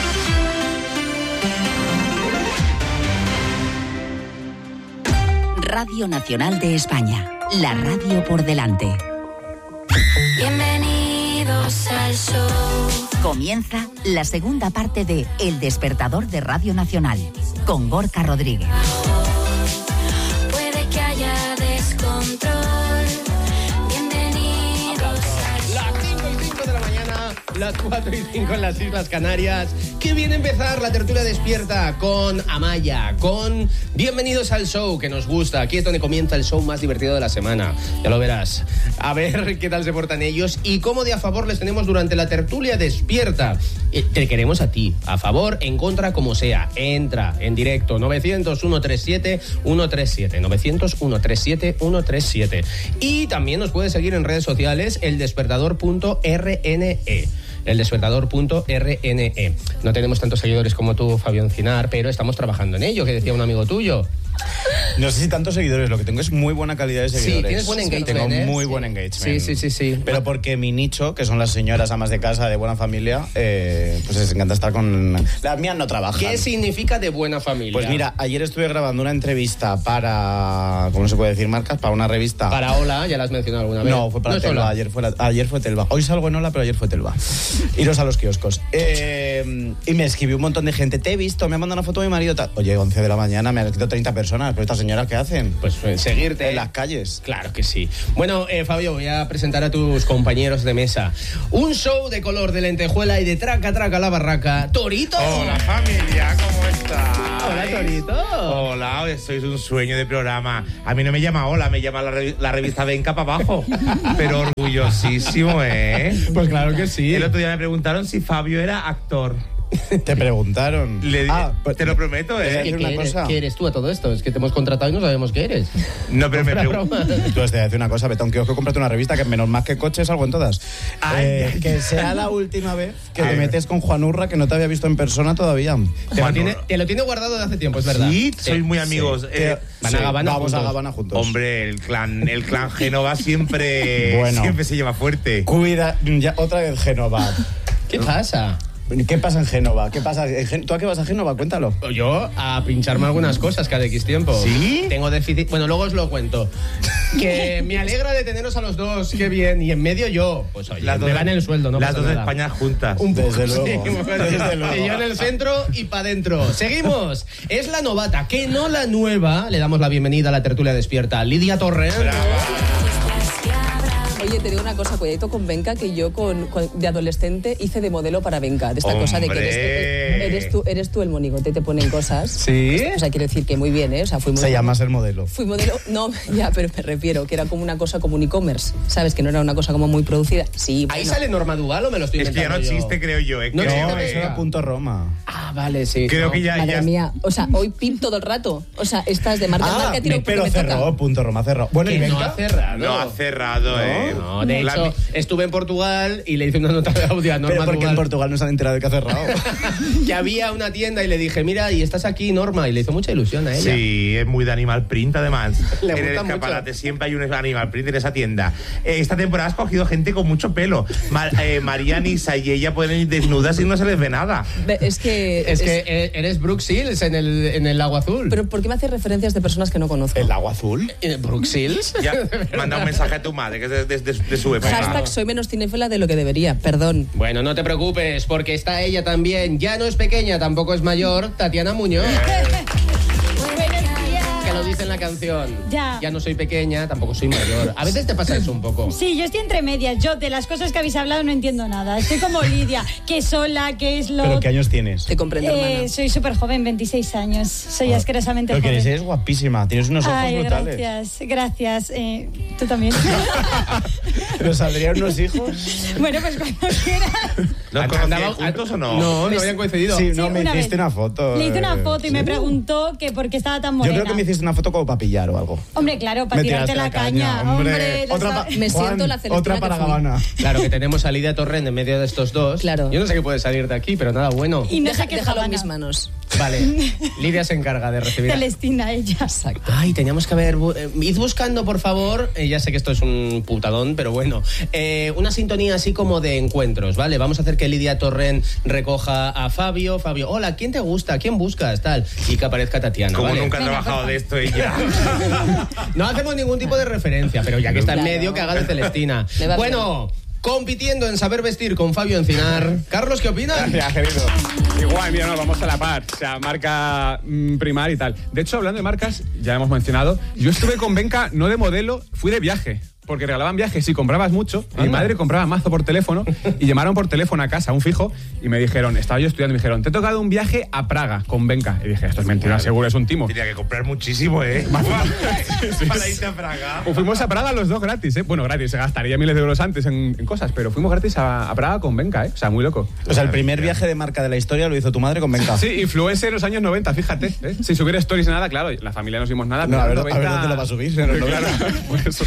Radio Nacional de España. La radio por delante. Bienvenidos al show. Comienza la segunda parte de El Despertador de Radio Nacional con Gorka Rodríguez. Puede que haya descontrol. Bienvenidos al Las 5:05 de la mañana, las 4:05 en las Islas Canarias. Qué bien empezar la tertulia despierta con Amaya, con Bienvenidos al show, que nos gusta. Aquí es donde comienza el show más divertido de la semana. Ya lo verás. A ver qué tal se portan ellos y cómo de a favor les tenemos durante la tertulia despierta. Te queremos a ti, a favor, en contra, como sea. Entra en directo, 900-137-137, 900-137-137. Y también nos puedes seguir en redes sociales, eldespertador.rne. eldespertador.rne. No tenemos tantos seguidores como tú, Fabián Cinar, pero estamos trabajando en ello, que decía un amigo tuyo. No sé si tantos seguidores, lo que tengo es muy buena calidad de seguidores. Sí, tienes buen engagement. Tengo muy buen engagement. Sí. Pero porque mi nicho, que son las señoras amas de casa de buena familia, pues les encanta estar con... Las mías no trabajan. ¿Qué significa de buena familia? Pues mira, ayer estuve grabando una entrevista para... ¿Cómo se puede decir marcas? Para una revista. Para Hola, ya la has mencionado alguna vez. No, fue para Telva, ayer fue Telva. Hoy salgo en Hola, pero ayer fue Telva. Iros a los kioscos. Y me escribió un montón de gente. Te he visto, me ha mandado una foto de mi marido. Oye, 11 de la mañana, me han escrito 30 personas. ¿Pero estas señoras qué hacen? Pues seguirte en las calles. Claro que sí. Bueno, Fabio, voy a presentar a tus compañeros de mesa. Un show de color de lentejuela y de traca la barraca. ¡Torito! Hola, familia, ¿cómo estás? Hola, Torito. Hola, sois un sueño de programa. A mí no me llama Hola, me llama la revista Venga para abajo. Pero orgullosísimo, ¿eh? Pues claro que sí. El otro día me preguntaron si Fabio era actor. Te preguntaron. Pues, te lo prometo, ¿eh? ¿Qué eres tú a todo esto? Es que te hemos contratado y no sabemos qué eres. No, pero me pregunto. Tú te hace una cosa, vete a un kiosco, cómprate una revista que menos más que coches salgo en todas. Que sea la última vez que te metes con Juan Urra, que no te había visto en persona todavía. Te lo tiene guardado de hace tiempo, es verdad. Sí, sois muy amigos. Sí. Vamos a Gabana juntos. Hombre, el clan Génova siempre se lleva fuerte. Cuida, ya, otra vez Génova. ¿Qué pasa? ¿Qué pasa en Génova? ¿Qué pasa? ¿Tú a qué vas a Génova? Cuéntalo. Yo a pincharme algunas cosas cada X tiempo. ¿Sí? Tengo déficit. Bueno, luego os lo cuento. Que me alegra de teneros a los dos. Qué bien. Y en medio yo. Pues oye, me van el sueldo, ¿no? Las dos de España juntas. Desde luego. Desde luego. Y yo en el centro y para adentro. Seguimos. Es la novata, que no la nueva. Le damos la bienvenida a la tertulia despierta. Lidia Torres. Oye, te digo una cosa, cuidadito con Venga, que yo de adolescente hice de modelo para Venga. De esta cosa de que eres tú el monigote, te ponen cosas. ¿Sí? O sea, quiero decir que muy bien, ¿eh? O sea, fui Se llama ser modelo. Fui modelo, no, ya, pero me refiero que era como una cosa como un e-commerce, ¿sabes? Que no era una cosa como muy producida. Sí, ¿Ahí sale Norma Duval o me lo estoy inventando? Es que ya no existe, creo yo. No, eso era Punto Roma. Ah, vale, sí. Creo que ya... Madre mía, o sea, hoy pim todo el rato. O sea, estás de marca en marca, tiro pero cerró, Punto Roma cerró. Bueno, ¿y Venga? No ha cerrado. No ha cerrado, No, de hecho, estuve en Portugal y le hice una nota de audio a Norma. Pero porque Duval. en Portugal no se han enterado de que ha cerrado. Que había una tienda y le dije, mira, y estás aquí, Norma, y le hizo mucha ilusión a ella. Sí, es muy de Animal Print, además. Le en el gusta escaparate mucho. siempre hay un Animal Print en esa tienda. Esta temporada has cogido gente con mucho pelo. Mariana, Isa y ella pueden ir desnudas y no se les ve nada. Es que eres Brooke Shields en el Lago Azul. Pero ¿por qué me haces referencias de personas que no conozco? ¿El Lago Azul? ¿Brooke Shields? Ya, manda un mensaje a tu madre, que es de su época. Hashtag soy menos cinéfila de lo que debería, perdón. Bueno, no te preocupes, porque está ella también. Ya no es pequeña, tampoco es mayor, Tatiana Muñoz. Que lo dice en la canción. Ya no soy pequeña, tampoco soy mayor. A veces te pasa eso un poco. Sí, yo estoy entre medias. Yo de las cosas que habéis hablado no entiendo nada. Estoy como Lidia, que sola, que es lo... ¿Pero qué años tienes? Te comprendo, hermana. Soy súper joven, 26 años. Soy asquerosamente Lo que joven. eres guapísima, tienes unos ojos brutales. Gracias. ¿Tú también? ¿Pero saldrían unos hijos? Bueno, pues cuando quieras. ¿Los conocíais juntos o no? No habían coincidido. Sí, no, me hiciste una foto. Le hice una foto y me preguntó que por qué estaba tan morena. Yo creo que me hiciste una foto como para pillar o algo. Hombre, claro, para tirarte la caña. Hombre, me siento la Celestina. Otra para Gabana. Claro, que tenemos a Lidia Torrent en medio de estos dos. Claro. Yo no sé qué puede salir de aquí, pero nada bueno. Y no sé qué déjalo en mis manos. Vale, Lidia se encarga de recibir. Celestina, ella. Exacto. Ay, teníamos que haber... id buscando, por favor, ya sé que esto es un putadón, pero bueno, una sintonía así como de encuentros, ¿vale? Vamos a hacer que Lidia Torrent recoja a Fabio. Fabio, hola, ¿quién te gusta? ¿Quién buscas? Tal. Y que aparezca Tatiana, Como ¿vale? nunca ha trabajado de esto ella. No hacemos ningún tipo de referencia, pero ya que está en medio, que haga de Celestina. Bueno... Compitiendo en saber vestir con Fabio Encinar. Carlos, ¿qué opinas? Gracias, querido. Igual, mira, no, vamos a la par. O sea, marca Primar y tal. De hecho, hablando de marcas, ya hemos mencionado, yo estuve con Venga, no de modelo, fui de viaje. Porque regalaban viajes, si comprabas mucho. Mi madre compraba mazo por teléfono y llamaron por teléfono a casa, un fijo, y me dijeron, estaba yo estudiando, y me dijeron, te he tocado un viaje a Praga con Venga. Y dije, esto es mentira, seguro es un timo. Tenía que comprar muchísimo, ¿eh? Para irte a Praga. Pues fuimos a Praga los dos gratis, ¿eh? Bueno, gratis, se gastaría miles de euros antes en cosas, pero fuimos gratis a Praga con Venga, ¿eh? O sea, muy loco. O sea, el primer viaje de marca de la historia lo hizo tu madre con Venga. Sí, influencer en los años 90, fíjate, ¿eh? Sin subir stories nada, claro, la familia no subimos nada. No, pero a ver dónde lo va a subir en los 90. Claro, por eso.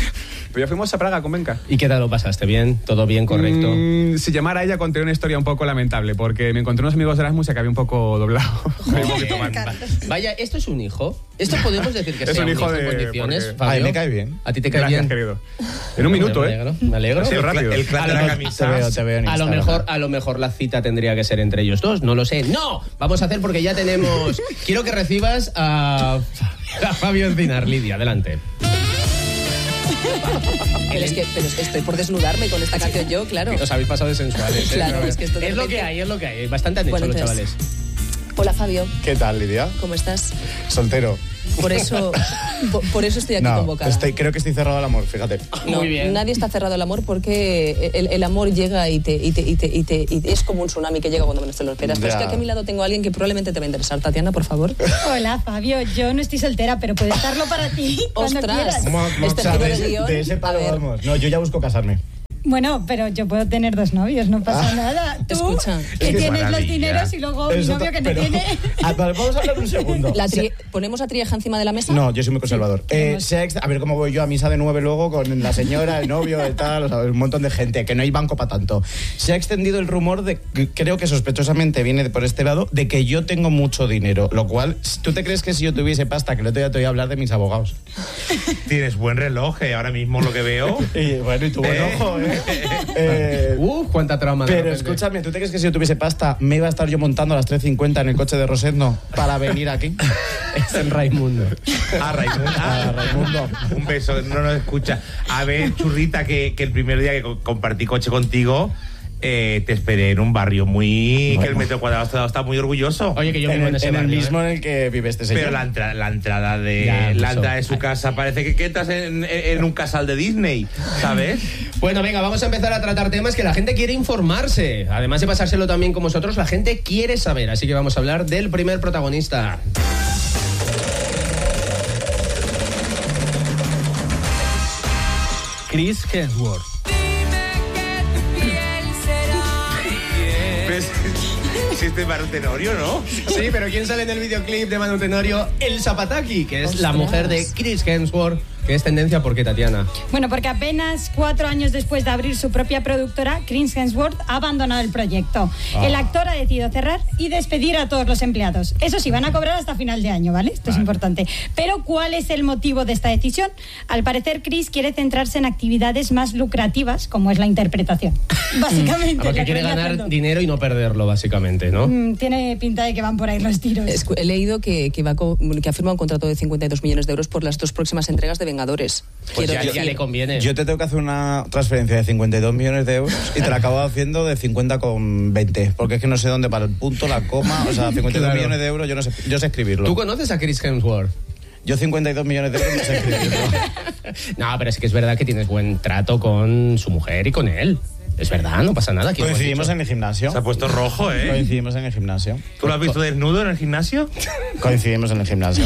Pues ya fuimos a Praga con Benca. ¿Y qué tal lo pasaste? ¿Bien? ¿Todo bien? ¿Correcto? Si llamara a ella, conté una historia un poco lamentable, porque me encontré unos amigos de Erasmus y acabé un poco doblado. Vaya, ¿esto es un hijo? ¿Esto podemos decir que es sea un hijo en de condiciones, porque... Fabio? A mí me cae bien. ¿A ti te cae Gracias, bien? querido. En un minuto, Me alegro. Ha sido rápido. El clan de la camisa. Te veo en A lo mejor la cita tendría que ser entre ellos dos, no lo sé. ¡No! Vamos a hacer porque ya tenemos... Quiero que recibas a Fabio Encinar. Lidia, adelante. Pero es que estoy por desnudarme con esta canción yo, claro. Os habéis pasado de sensuales. Claro, es que esto es lo que hay, es lo que hay. Bastante han hecho los chavales. Hola, Fabio. ¿Qué tal, Lidia? ¿Cómo estás? Soltero. Por eso estoy aquí convocada. Creo que estoy cerrado al amor, fíjate. No, muy bien. Nadie está cerrado al amor porque el amor llega y es como un tsunami que llega cuando menos te lo esperas. Pero es que aquí a mi lado tengo a alguien que probablemente te va a interesar. Tatiana, por favor. Hola, Fabio. Yo no estoy soltera, pero puede estarlo para ti cuando quieras. De ese palo vamos. No, yo ya busco casarme. Bueno, pero yo puedo tener 2 novios, no pasa nada. Tú, escucha, que tienes los dineros y luego mi novio que no tiene... Vamos a hablar un segundo. ¿Ponemos a Trieja encima de la mesa? No, yo soy muy conservador. A ver cómo voy yo a misa de 9 luego con la señora, el novio, el tal, o sea, un montón de gente, que no hay banco para tanto. Se ha extendido el rumor de, creo que sospechosamente viene por este lado, de que yo tengo mucho dinero, lo cual, ¿tú te crees que si yo tuviese pasta, que el otro día te voy a hablar de mis abogados? Tienes buen reloj, ahora mismo lo que veo. Y tu buen ojo, cuánta trama. Pero escúchame, ¿tú te crees que si yo tuviese pasta me iba a estar yo montando a las 3:50 en el coche de Rosendo para venir aquí? Es en Raimundo. Raimundo. Un beso, no nos escucha. A ver, churrita, que el primer día que compartí coche contigo, te esperé en un barrio que el metro cuadrado está muy orgulloso. Oye, que yo vivo en ese barrio, el mismo en el que vive este señor. Pero la entrada de su casa parece que entras en un casal de Disney, ¿sabes? Bueno, venga, vamos a empezar a tratar temas que la gente quiere informarse. Además de pasárselo también con vosotros, la gente quiere saber. Así que vamos a hablar del primer protagonista. Chris Hemsworth. Existe Manu Tenorio, ¿no? Sí, pero ¿quién sale en el videoclip de Manu Tenorio? Elsa Pataky, que es la mujer de Chris Hemsworth. ¿Qué es tendencia? ¿Por qué, Tatiana? Bueno, porque apenas 4 años después de abrir su propia productora, Chris Hemsworth ha abandonado el proyecto. El actor ha decidido cerrar y despedir a todos los empleados. Eso sí, van a cobrar hasta final de año, ¿vale? Esto es importante. Pero ¿cuál es el motivo de esta decisión? Al parecer, Chris quiere centrarse en actividades más lucrativas, como es la interpretación. Básicamente. Porque quiere ganar dinero y no perderlo, básicamente, ¿no? Tiene pinta de que van por ahí los tiros. He leído que ha firmado un contrato de 52 millones de euros por las 2 próximas entregas de Vengadores. Pues ya le conviene. Yo te tengo que hacer una transferencia de 52 millones de euros y te la acabo haciendo de 50,20. Porque es que no sé dónde para el punto, la coma. O sea, 52 millones de euros, yo sé escribirlo. ¿Tú conoces a Chris Hemsworth? Yo 52 millones de euros no sé escribirlo. No, pero es que es verdad que tienes buen trato con su mujer y con él. Es verdad, no pasa nada. Coincidimos en el gimnasio. Se ha puesto rojo, ¿eh? Coincidimos en el gimnasio. ¿Tú lo has visto desnudo en el gimnasio? Coincidimos en el gimnasio.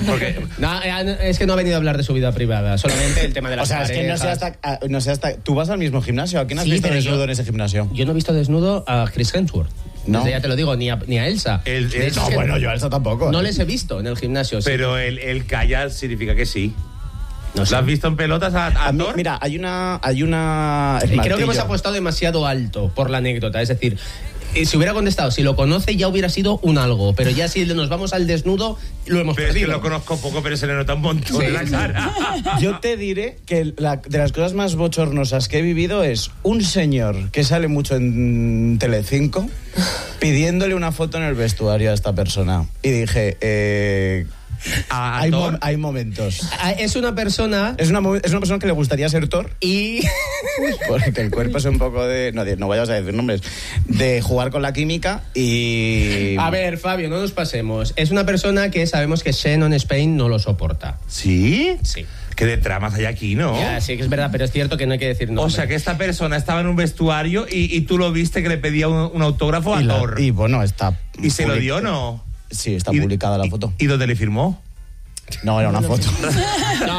No, es que no ha venido a hablar de su vida privada, solamente el tema de las parejas. Es que no sé hasta... ¿Tú vas al mismo gimnasio? ¿A quién has visto desnudo en ese gimnasio? Yo no he visto desnudo a Chris Hemsworth. No. Ya te lo digo, ni a Elsa. Bueno, yo a Elsa tampoco. No les he visto en el gimnasio. Pero sí. el callar significa que sí. No sé. ¿Lo has visto en pelotas a Thor? Mira, hay una creo que hemos apostado demasiado alto por la anécdota. Es decir, si hubiera contestado, si lo conoce, ya hubiera sido un algo. Pero ya si nos vamos al desnudo, lo hemos perdido. Es que lo conozco poco, pero se le nota un montón en la cara. Yo te diré que de las cosas más bochornosas que he vivido es un señor que sale mucho en Telecinco pidiéndole una foto en el vestuario a esta persona. Y dije... Hay momentos. Es una persona... Es una persona que le gustaría ser Thor. Y... Porque el cuerpo es un poco de... No vayas a decir nombres. De jugar con la química y... A ver, Fabio, no nos pasemos. Es una persona que sabemos que Shannon Spain no lo soporta. ¿Sí? Sí. Que de tramas hay aquí, ¿no? Ya, sí que es verdad, pero es cierto que no hay que decir nombres. O sea, que esta persona estaba en un vestuario y tú lo viste que le pedía un autógrafo a Thor. Y bueno, está... ¿Y se lo dio, no? Sí, está publicada la foto. ¿Y dónde le firmó? No, era una foto. No,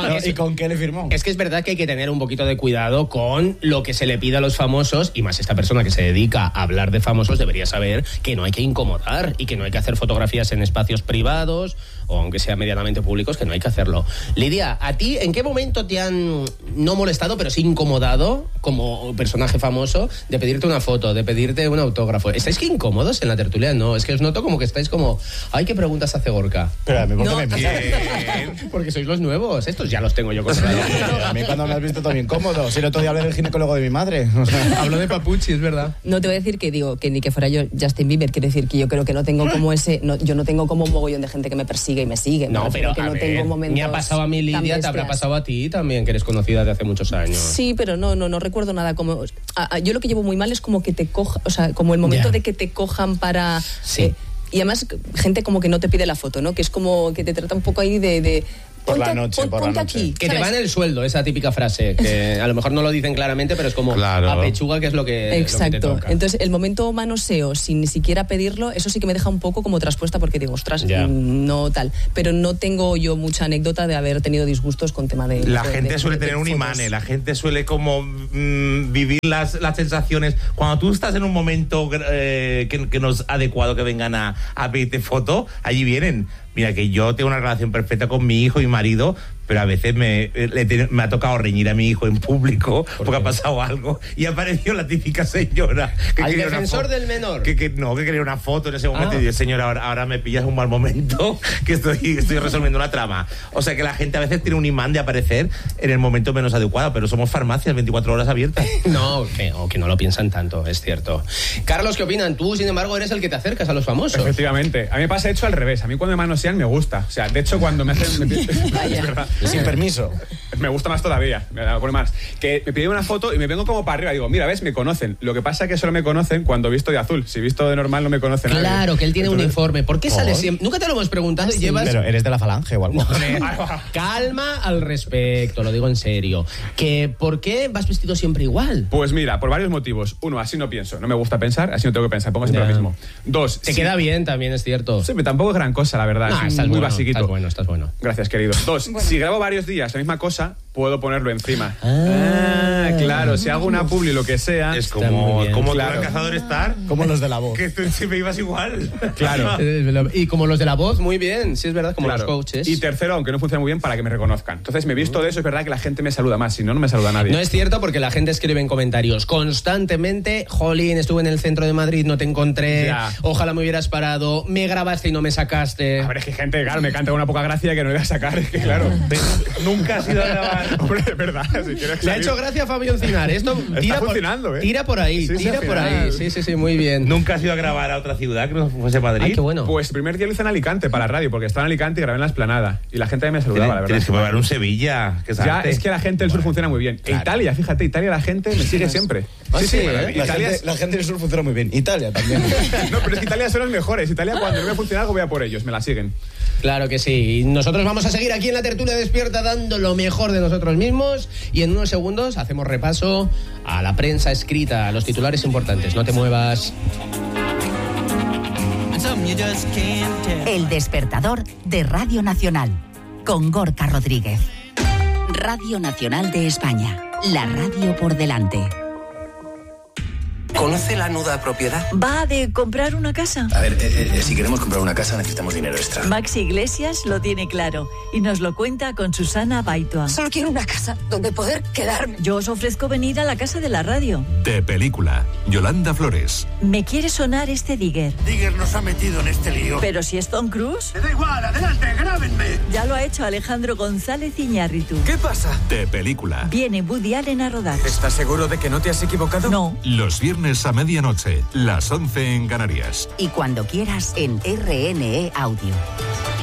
¿Y con qué le firmó? Es que es verdad que hay que tener un poquito de cuidado con lo que se le pide a los famosos, y más esta persona que se dedica a hablar de famosos debería saber que no hay que incomodar y que no hay que hacer fotografías en espacios privados o aunque sea medianamente públicos, que no hay que hacerlo. Lidia, ¿a ti en qué momento te han no molestado, pero sí incomodado como personaje famoso de pedirte una foto, de pedirte un autógrafo? ¿Estáis que incómodos en la tertulia? No, es que os noto como que estáis como, ay, ¿qué preguntas hace Gorka? Pero a mí, ¿por qué me miras? Porque sois los nuevos, estos ya los tengo yo controlados. A mí cuando me has visto también cómodo. Si el otro día hablé del ginecólogo de mi madre. O sea, hablo de Papuchi, es verdad. No te voy a decir que digo que ni que fuera yo Justin Bieber, quiero decir que yo creo que no tengo como ese, yo no tengo como un mogollón de gente que me persigue y me sigue. No, pero que a no ver, tengo momentos me ha pasado a mí, Lidia, te habrá pasado a ti también, que eres conocida de hace muchos años. Sí, pero no recuerdo nada como... yo lo que llevo muy mal es como que te coja, o sea, como el momento de que te cojan para... Sí. Y además, gente como que no te pide la foto, ¿no? Que es como que te trata un poco ahí de por la noche, ponte aquí. Que ¿sabes? Te va en el sueldo, esa típica frase, que a lo mejor no lo dicen claramente, pero es como a pechuga, que es lo que, exacto. Lo que te toca. Entonces, el momento manoseo, sin ni siquiera pedirlo, eso sí que me deja un poco como traspuesta, porque digo, ostras, no tal. Pero no tengo yo mucha anécdota de haber tenido disgustos con tema de... La gente suele tener un imán, la gente suele como vivir las sensaciones. Cuando tú estás en un momento que no es adecuado que vengan a pedirte foto, allí vienen. Mira, que yo tengo una relación perfecta con mi hijo y marido, pero a veces me ha tocado reñir a mi hijo en público porque ha pasado algo y apareció la típica señora que al defensor del menor que quería una foto en ese momento y dice, señora, ahora me pillas un mal momento que estoy resolviendo una trama. O sea que la gente a veces tiene un imán de aparecer en el momento menos adecuado, pero somos farmacias 24 horas abiertas. No, que no lo piensan tanto, es cierto. Carlos, ¿qué opinan? Tú, sin embargo, eres el que te acercas a los famosos. Efectivamente. A mí me pasa hecho al revés. A mí cuando me manosean me gusta. O sea, de hecho, cuando me hacen... es verdad. Sin permiso. Me gusta más todavía, me pone más. Que me piden una foto y me vengo como para arriba. Digo, mira, ves, me conocen. Lo que pasa es que solo me conocen cuando visto de azul. Si visto de normal no me conocen. Claro, nadie. Que él tiene un uniforme. ¿Por qué sale siempre? Nunca te lo hemos preguntado y llevas... Pero eres de la falange o algo. Calma al respecto, lo digo en serio. ¿Por qué vas vestido siempre igual? Pues mira, por varios motivos. Uno, así no pienso. No me gusta pensar, así no tengo que pensar. Pongo siempre lo mismo. Dos, te queda bien también, es cierto. Sí, pero tampoco es gran cosa, la verdad. No, es muy bueno, basiquito. Estás bueno. Gracias, querido. Dos, si grabo varios días la misma cosa, puedo ponerlo encima. Claro, si hago una publi lo que sea. Es como claro. El cazador Star. Como los de La Voz. Que tú siempre ibas igual. Claro. Y como los de La Voz, muy bien, sí es verdad, como los coaches. Y tercero, aunque no funciona muy bien, para que me reconozcan. Entonces me he visto de eso, es verdad que la gente me saluda más, si no, no me saluda nadie. No es cierto, porque la gente escribe en comentarios constantemente, jolín, estuve en el centro de Madrid, no te encontré, ojalá me hubieras parado, me grabaste y no me sacaste. A ver, es que gente, claro, me canta una poca gracia que no le voy a sacar, es que claro. Nunca has ido a grabar. Hombre, es verdad. Si quieres le ha hecho gracia a Fabio Encinar. Esto está funcionando, tira por ahí, tira por ahí. Sí, muy bien. ¿Nunca has ido a grabar a otra ciudad que no fuese Madrid? Ay, qué bueno. Pues el primer día lo hice en Alicante para la radio, porque estaba en Alicante y grabé en la Esplanada. Y la gente me saludaba, la verdad. Tienes que probar un Sevilla. Que ya, es que la gente del sur funciona muy bien. Claro. Italia, fíjate, Italia la gente me sigue siempre. La gente del sur funciona muy bien. Italia también. No, pero es que Italia son los mejores. Italia, cuando no me funciona algo, voy a por ellos, me la siguen. Claro que sí. Y nosotros vamos a seguir aquí en la tertulia despierta dando lo mejor de nosotros mismos. Y en unos segundos hacemos repaso a la prensa escrita, a los titulares importantes. No te muevas. El despertador de Radio Nacional, con Gorka Rodríguez. Radio Nacional de España, la radio por delante. ¿Conoce la nuda propiedad? ¿Va de comprar una casa? A ver, si queremos comprar una casa necesitamos dinero extra. Maxi Iglesias lo tiene claro y nos lo cuenta con Susana Baitua. Solo quiero una casa donde poder quedarme. Yo os ofrezco venir a la casa de la radio. De película, Yolanda Flores. Me quiere sonar este Digger. Digger nos ha metido en este lío. Pero si es Tom Cruise. Me da igual, adelante, grábenme. Ya lo ha hecho Alejandro González Iñárritu. ¿Qué pasa? De película. Viene Woody Allen a rodar. ¿Estás seguro de que no te has equivocado? No. Los viernes a medianoche, las 11 en Canarias. Y cuando quieras en RNE Audio.